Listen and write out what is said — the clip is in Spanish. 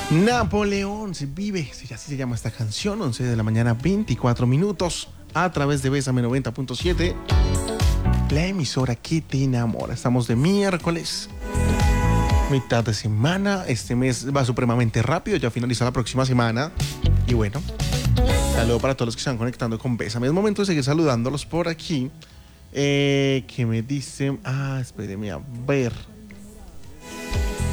Napoleón se vive, si así se llama esta canción, 11 de la mañana, 24 minutos, a través de Bésame 90.7, la emisora que te enamora. Estamos de miércoles, mitad de semana. Este mes va supremamente rápido, ya finaliza la próxima semana. Y bueno, saludo para todos los que se están conectando con Bésame. Es momento de seguir saludándolos por aquí. Que me dicen, espérenme a ver.